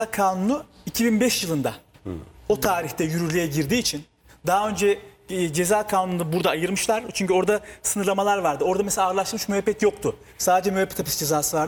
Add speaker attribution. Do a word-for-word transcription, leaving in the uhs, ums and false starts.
Speaker 1: Kanunu iki bin beş yılında hmm. o tarihte yürürlüğe girdiği için daha önce e, ceza kanununu burada ayırmışlar. Çünkü orada sınırlamalar vardı. Orada mesela ağırlaştırılmış müebbet yoktu. Sadece müebbet hapis cezası vardı.